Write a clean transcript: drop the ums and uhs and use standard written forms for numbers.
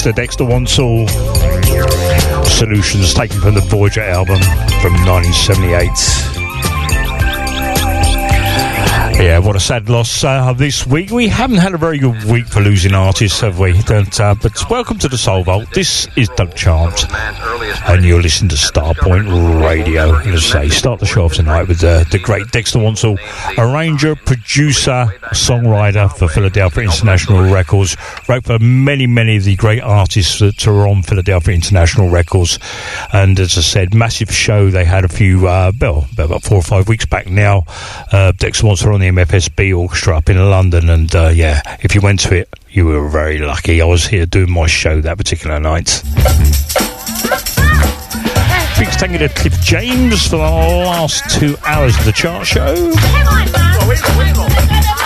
Mr. Dexter Wansel. Solutions taken from the Voyager album from 1978. Yeah, what a sad loss this week. We haven't had a very good week for losing artists, have we? But welcome to the Soul Vault. This is Doug Chant, and you're listening to Starpoint Radio. As I say, start the show off tonight with the great Dexter Wansel, arranger, producer, songwriter for Philadelphia International Records. Wrote for many, many of the great artists that are on Philadelphia International Records. And as I said, massive show they had a few, about 4 or 5 weeks back now. Dexter Wansel on the MFSB Orchestra up in London, and yeah, if you went to it, you were very lucky. I was here doing my show that particular night. Big thank you to Cliff James for the last 2 hours of the chart show.